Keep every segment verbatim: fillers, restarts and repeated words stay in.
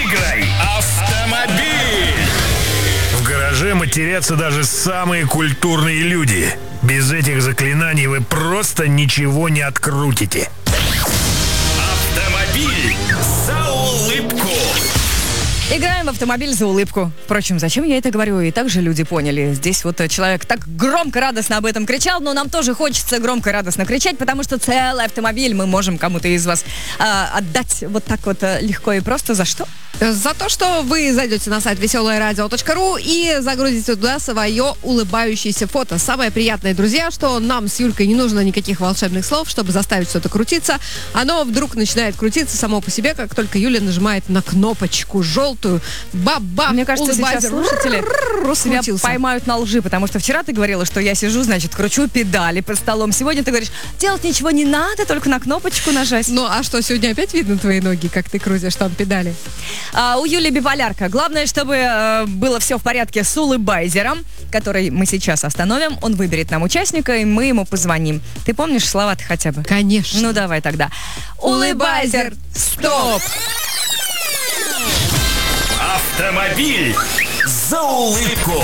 выиграй автомобиль. В гараже матерятся даже самые культурные люди. Без этих заклинаний вы просто ничего не открутите. Автомобиль за улыбку. Играем в автомобиль за улыбку. Впрочем, зачем я это говорю? И так же люди поняли. Здесь вот человек так громко, радостно об этом кричал, но нам тоже хочется громко, радостно кричать, потому что целый автомобиль мы можем кому-то из вас э, отдать вот так вот э, легко и просто. За что? За то, что вы зайдете на сайт веселое радио точка ру и загрузите туда свое улыбающееся фото. Самое приятное, друзья, что нам с Юлькой не нужно никаких волшебных слов, чтобы заставить что-то крутиться. Оно вдруг начинает крутиться само по себе, как только Юля нажимает на кнопочку желтую. Ба-ба! Мне кажется, сейчас слушатели себя поймают на лжи, потому что вчера ты говорила, что я сижу, значит, кручу педали под столом. Сегодня ты говоришь, делать ничего не надо, только на кнопочку нажать. Ну, а что, сегодня опять видно твои ноги, как ты крутишь там педали? А, у Юли биполярка. Главное, чтобы э, было все в порядке с улыбайзером, который мы сейчас остановим. Он выберет нам участника, и мы ему позвоним. Ты помнишь слова-то хотя бы? Конечно. Ну, давай тогда. Улыбайзер, стоп! Автомобиль за улыбку.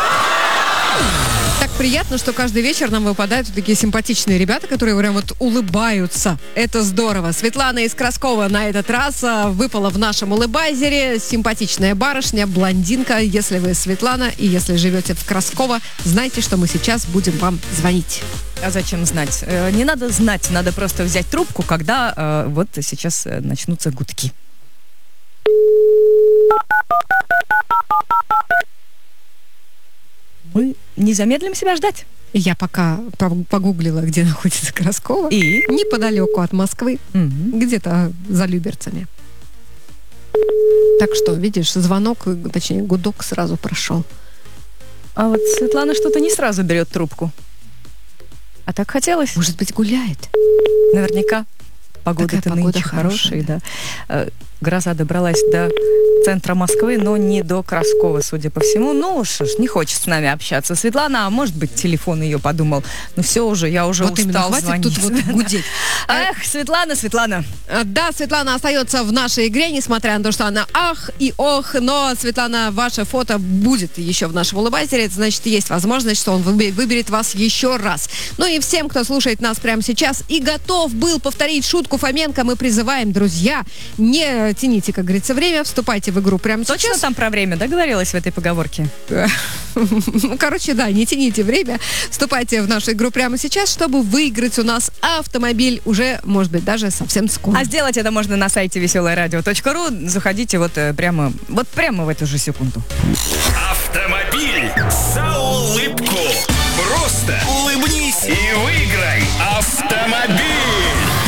Так приятно, что каждый вечер нам выпадают такие симпатичные ребята, которые прям вот улыбаются. Это здорово. Светлана из Краскова на этот раз а, выпала в нашем улыбайзере. Симпатичная барышня, блондинка. Если вы Светлана и если живете в Красково, знайте, что мы сейчас будем вам звонить. А зачем знать? Э, не надо знать, надо просто взять трубку, когда э, вот сейчас э, начнутся гудки. Мы не замедлим себя ждать. Я пока погуглила, где находится Красково. И? Неподалеку от Москвы. Угу. Где-то за Люберцами. Так что, видишь, звонок, точнее, гудок сразу прошел. А вот Светлана что-то не сразу берет трубку. А так хотелось. Может быть, гуляет? Наверняка. Погода-то нынче хорошая, да. да. Гроза добралась до центра Москвы, но не до Краскова, судя по всему. Ну что ж, не хочет с нами общаться Светлана, а может быть, телефон ее подумал. Ну все уже, я уже вот устал именно, звонить. Тут вот гудеть. Эх, Светлана, Светлана. Да, Светлана остается в нашей игре, несмотря на то, что она ах и ох, но, Светлана, ваше фото будет еще в нашем улыбайзере. Это значит, есть возможность, что он выберет вас еще раз. Ну и всем, кто слушает нас прямо сейчас и готов был повторить шутку Фоменко, мы призываем, друзья, не тяните, как говорится, время, вступайте в игру прямо Точно сейчас. Точно там про время договорилась в этой поговорке? Ну, короче, да, не тяните время, вступайте в нашу игру прямо сейчас, чтобы выиграть у нас автомобиль уже, может быть, даже совсем скоро. А сделать это можно на сайте веселое радио точка ру. Заходите вот прямо, вот прямо в эту же секунду. Автомобиль за улыбку. Просто улыбнись и выиграй автомобиль.